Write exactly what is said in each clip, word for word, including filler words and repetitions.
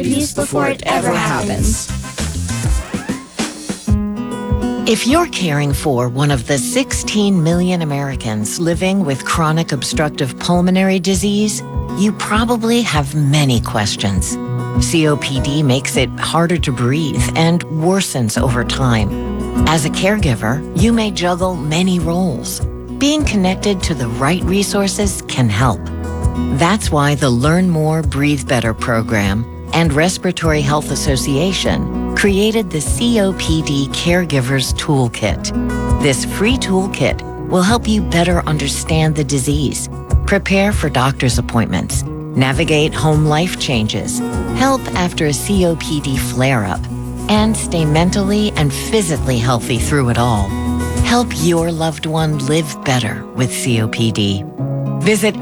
babies before it ever happens. If you're caring for one of the sixteen million Americans living with chronic obstructive pulmonary disease, you probably have many questions. C O P D makes it harder to breathe and worsens over time. As a caregiver, you may juggle many roles. Being connected to the right resources can help. That's why the Learn More, Breathe Better program and Respiratory Health Association created the C O P D Caregivers Toolkit. This free toolkit will help you better understand the disease, prepare for doctor's appointments, navigate home life changes, help after a C O P D flare-up, and stay mentally and physically healthy through it all. Help your loved one live better with C O P D. Visit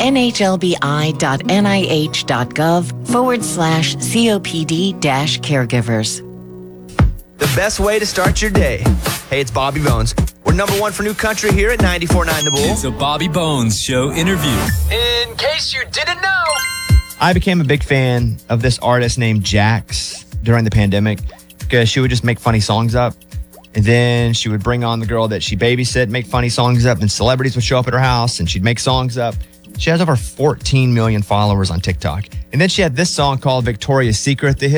nhlbi.nih.gov forward slash COPD dash caregivers. The best way to start your day. Hey, it's Bobby Bones. We're number one for new country here at ninety-four point nine The Bull. It's a Bobby Bones Show interview. In case you didn't know, I became a big fan of this artist named Jax during the pandemic because she would just make funny songs up. And then she would bring on the girl that she babysit, make funny songs up, and celebrities would show up at her house and she'd make songs up. She has over fourteen million followers on TikTok. And then she had this song called Victoria's Secret to hit.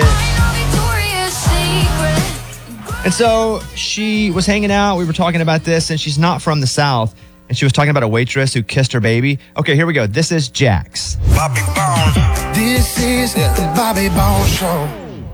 And so she was hanging out. We were talking about this, and she's not from the South. And she was talking about a waitress who kissed her baby. Okay, here we go. This is Jax. Bobby Bones. This is the Bobby Bones Show.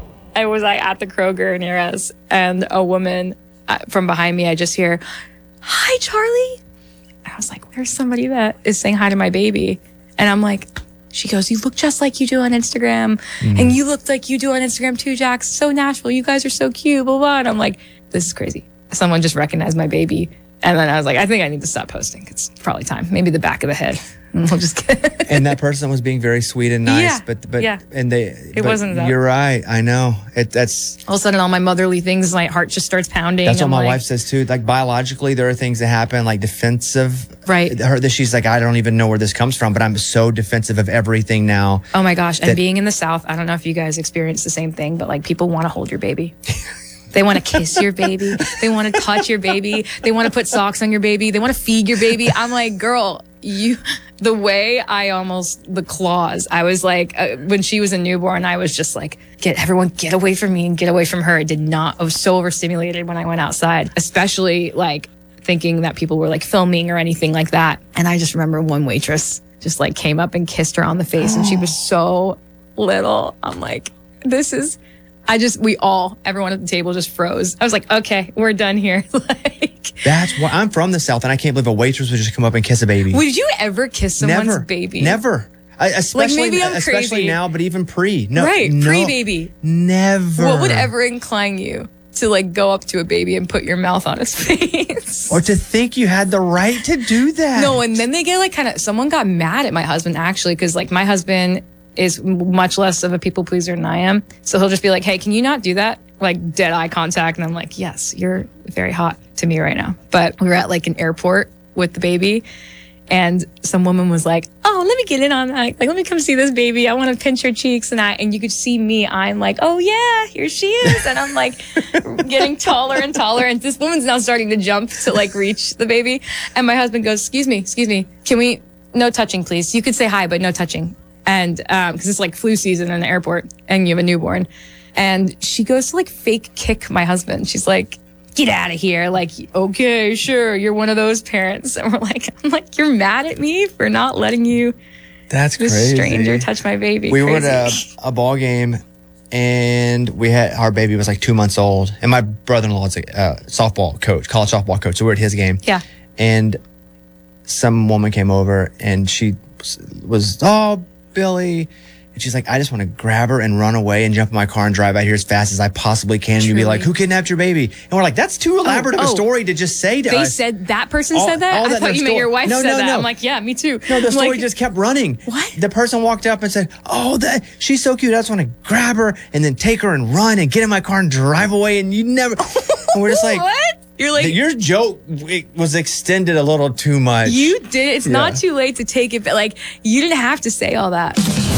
I was like at the Kroger near us, and a woman uh, from behind me, I just hear, "Hi, Charlie." I was like, "Where's somebody that is saying hi to my baby?" And I'm like, she goes, "You look just like you do on Instagram. Mm-hmm. And you look like you do on Instagram too, Jax. So Nashville. You guys are so cute, blah, blah." And I'm like, this is crazy. Someone just recognized my baby. And then I was like, I think I need to stop posting. It's probably time. Maybe the back of the head. And we'll just get And that person was being very sweet and nice. Yeah, but but yeah. and they It but wasn't that. You're right. I know. It that's all of a sudden all my motherly things, my heart just starts pounding. That's what I'm my like, wife says too. Like biologically, there are things that happen, like defensive. Right. Her that she's like, I don't even know where this comes from, but I'm so defensive of everything now. Oh my gosh. that- And being in the South, I don't know if you guys experience the same thing, but like people want to hold your baby. They want to kiss your baby. They want to touch your baby. They want to put socks on your baby. They want to feed your baby. I'm like, girl, you, the way I almost, the claws, I was like, uh, when she was a newborn, I was just like, get everyone, get away from me and get away from her. I did not, I was so overstimulated when I went outside, especially like thinking that people were like filming or anything like that. And I just remember one waitress just like came up and kissed her on the face and she was so little. I'm like, this is, I just, we all, everyone at the table just froze. I was like, okay, we're done here. Like, That's why I'm from the South, and I can't believe a waitress would just come up and kiss a baby. would you ever kiss someone's Never, baby? Never. I, especially, maybe I'm especially crazy. now, but even pre. No, Right, no, pre-baby. Never. What would ever incline you to like go up to a baby and put your mouth on his face? Or to think you had the right to do that. No, and then they get like kind of, someone got mad at my husband actually, because like my husband is much less of a people pleaser than I am. So he'll just be like, hey, can you not do that? Like dead eye contact. And I'm like, yes, you're very hot to me right now. But we were at like an airport with the baby and some woman was like, oh, let me get in on that. Like, let me come see this baby. I want to pinch her cheeks. And I, and you could see me, I'm like, oh yeah, here she is. And I'm like getting taller and taller. And this woman's now starting to jump to like reach the baby. And my husband goes, excuse me, excuse me. Can we, no touching, please. You could say hi, but no touching. And, um, cause it's like flu season in the airport and you have a newborn. And she goes to like fake kick my husband. She's like, get out of here. Like, okay, sure. You're one of those parents. And we're like, I'm like, you're mad at me for not letting you, That's this crazy. stranger touch my baby. We crazy. were at a, a ball game, and we had our baby was like two months old, and my brother-in-law is a uh, softball coach, college softball coach. So we were at his game. Yeah. And some woman came over, and she was, oh, Billy. And she's like, I just want to grab her and run away and jump in my car and drive out here as fast as I possibly can. And you'd be like, who kidnapped your baby? And we're like, that's too elaborate oh, of a oh. story to just say to They us. said that person All- said that? all I that thought in the you meant story- your wife No, said no, that. no. I'm like, yeah, me too. No, the I'm story like, just kept running. What? The person walked up and said, oh, that she's so cute. I just want to grab her and then take her and run and get in my car and drive away. And you never, and we're just like, what? You're like, your joke it was extended a little too much. you did. It's Yeah. not too late to take it, but like, you didn't have to say all that.